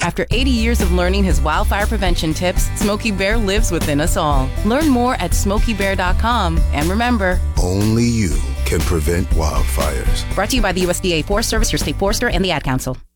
After 80 years of learning his wildfire prevention tips, Smokey Bear lives within us all. Learn more at SmokeyBear.com. And remember, only you can prevent wildfires. Brought to you by the USDA Forest Service, your state forester, and the Ad Council.